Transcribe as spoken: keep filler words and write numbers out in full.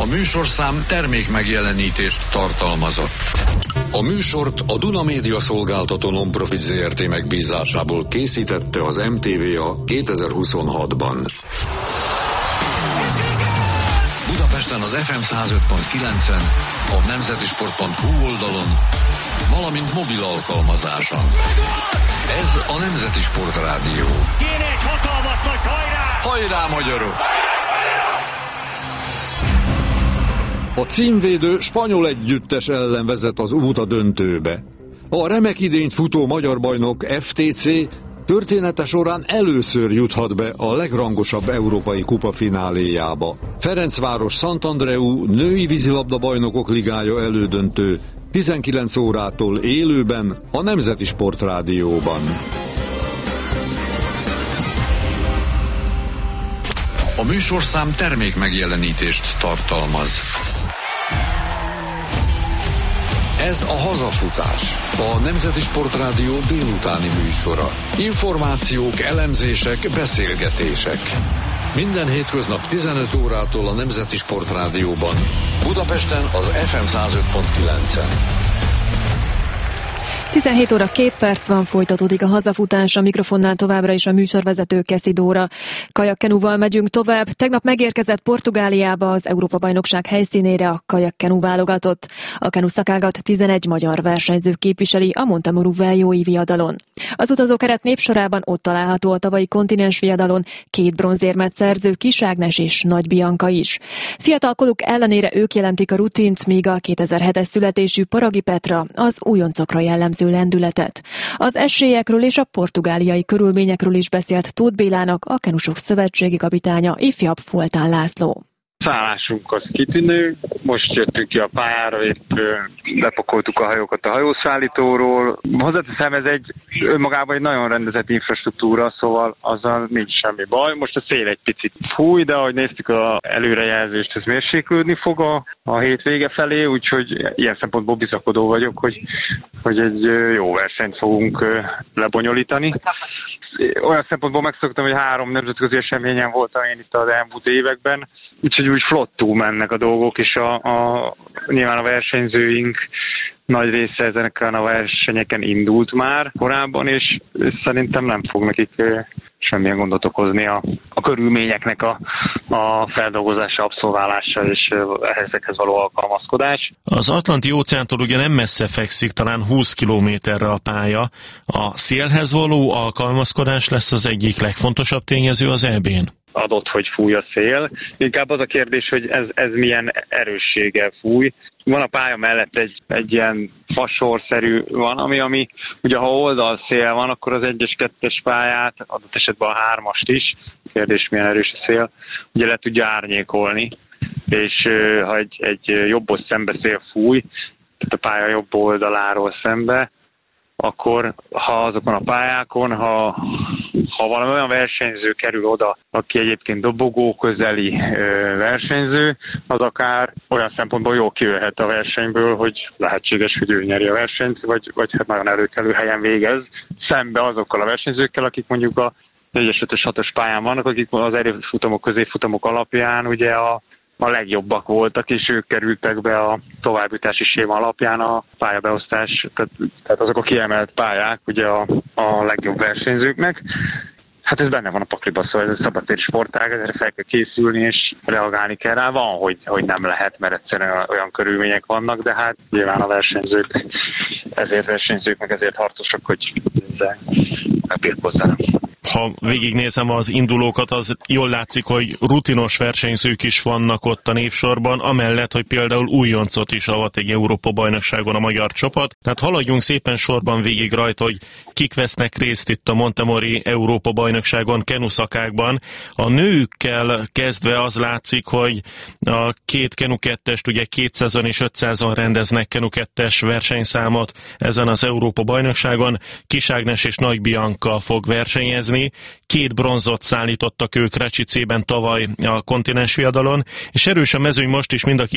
műsorszám termék megjelenítést tartalmazott. A műsort a Duna Média Szolgáltató Non-Profit zé er té megbízásából készítette az em té vé á kétezer-huszonhatban. Budapesten az ef em száz öt pont kilencen, a nemzetisport pont hu oldalon, valamint mobil alkalmazáson. Ez a Nemzeti Sport Rádió. Kéne egy hatalmas nagy hajrá! Hajrá, magyarok! A címvédő spanyol együttes ellen vezet az út a döntőbe. A remek idényt futó magyar bajnok ef té cé története során először juthat be a legrangosabb európai kupa fináléjába. Ferencváros Szentandreu női vízilabda bajnokok ligája elődöntő tizenkilenc órától élőben a Nemzeti Sport Rádióban. A műsorszám termék megjelenítést tartalmaz. Ez a Hazafutás, a Nemzeti Sport Rádió délutáni műsora. Információk, elemzések, beszélgetések. Minden hétköznap tizenöt órától a Nemzeti Sport Rádióban. Budapesten az ef em száz öt pont kilencen. tizenhét óra két perc van, folytatódik a Hazafutás, a mikrofonnál továbbra is a műsorvezető Keszi Dóra. Kajakkenúval megyünk tovább. Tegnap megérkezett Portugáliába az Európa-bajnokság helyszínére a kajakkenu válogatott. A kenu szakágat tizenegy magyar versenyző képviseli a Montemurú Veljói viadalon. Az utazókeret népsorában ott található a tavalyi kontinens viadalon két bronzérmet szerző Kis Ágnes és Nagy Bianca is. Fiatalkoruk ellenére ők jelentik a rutint, míg a kétezer-hetes születésű Paragi Petra az újoncokra jellemző lendületet. Az esélyekről és a portugáliai körülményekről is beszélt Tóth Bélának a Kenusok szövetségi kapitánya, ifjabb Foltán László. Szállásunk az kitűnő, most jöttünk ki a pályára, épp lepakoltuk a hajókat a hajószállítóról. Hozzáteszem, ez egy önmagában egy nagyon rendezett infrastruktúra, szóval azzal nincs semmi baj. Most a szél egy picit fúj, de ahogy néztük az előrejelzést, ez mérséklődni fog a, a hétvége felé, úgyhogy ilyen szempontból bizakodó vagyok, hogy, hogy egy jó versenyt fogunk lebonyolítani. Olyan szempontból megszoktam, hogy három nemzetközi eseményen voltam én itt az elmúlt években, úgyhogy úgy flottul mennek a dolgok, és a, a, nyilván a versenyzőink nagy része ezeken a versenyeken indult már korábban, és szerintem nem fog nekik semmilyen gondot okozni a, a körülményeknek a, a feldolgozása, abszolválása és ezekhez való alkalmazkodás. Az Atlanti-óceántól ugye nem messze fekszik, talán húsz kilométerre a pálya. A szélhez való alkalmazkodás lesz az egyik legfontosabb tényező az é bén. Adott, hogy fúj a szél. Inkább az a kérdés, hogy ez, ez milyen erősséggel fúj. Van a pálya mellett egy, egy ilyen fasorszerű van, ami, ami ugye ha oldalszél van, akkor az egyes kettes pályát, adott esetben a hármast is, kérdés milyen erős a szél, ugye le tudja árnyékolni, és ha egy, egy jobbos szembeszél fúj, tehát a pálya jobb oldaláról szembe, akkor ha azokon a pályákon, ha, ha valami olyan versenyző kerül oda, aki egyébként dobogó közeli ö, versenyző, az akár olyan szempontból jól kijöhet a versenyből, hogy lehetséges, hogy ő nyeri a versenyt, vagy, vagy hát nagyon előkelő helyen végez, szembe azokkal a versenyzőkkel, akik mondjuk a négyes, ötös, hatos pályán vannak, akik az erőfutamok, középfutamok alapján ugye a a legjobbak voltak, és ők kerültek be a továbbjutási séma alapján a pályabeosztás, tehát, tehát azok a kiemelt pályák ugye a, a legjobb versenyzőknek. Hát ez benne van a pakliba, szóval ez a szabadtéri sportág, ezzel fel kell készülni, és reagálni kell rá. Van, hogy, hogy nem lehet, mert egyszerűen olyan körülmények vannak, de hát nyilván a versenyzők, ezért versenyzők, meg ezért harcosak, hogy ezzel megbírkozzanak. Ha végignézem az indulókat, az jól látszik, hogy rutinos versenyzők is vannak ott a névsorban, amellett, hogy például újoncot is avat egy Európa-bajnokságon a magyar csapat. Tehát haladjunk szépen sorban végig rajta, hogy kik vesznek részt itt a Montemori Európa-bajnokságon, kenuszakákban. A nőkkel kezdve az látszik, hogy a két kenu kettest, ugye kétszázan és ötszázan rendeznek kenu kettes versenyszámot ezen az Európa-bajnokságon. Kis Ágnes és Nagy Bianca fog versenyezni. Két bronzot szállítottak ők Recsicében tavaly a kontinens viadalon, és erős a mezőny most is, mind a